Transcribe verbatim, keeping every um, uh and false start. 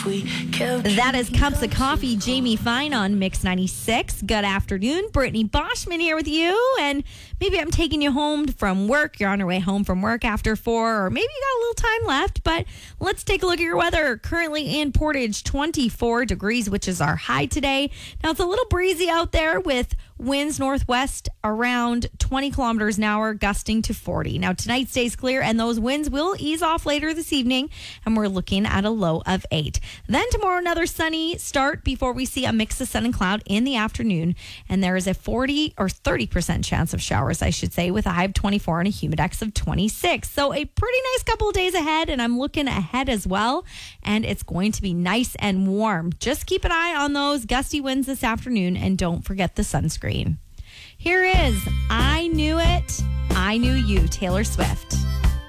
That is Cups of Coffee, Jamie Fine on Mix ninety-six. Good afternoon. Brittany Boschman here with you. And maybe I'm taking you home from work. You're on your way home from work after four, or maybe you got a little time left. But let's take a look at your weather. Currently in Portage, twenty-four degrees, which is our high today. Now, it's a little breezy out there with winds northwest around twenty kilometers an hour, gusting to forty. Now, tonight stays clear, and those winds will ease off later this evening, and we're looking at a low of eight. Then tomorrow, another sunny start before we see a mix of sun and cloud in the afternoon, and there is a forty or thirty percent chance of showers, I should say, with a high of twenty-four and a humidex of twenty-six. So a pretty nice couple of days ahead, and I'm looking ahead as well, and it's going to be nice and warm. Just keep an eye on those gusty winds this afternoon, and don't forget the sunscreen. Here is I Knew It, I Knew You, Taylor Swift.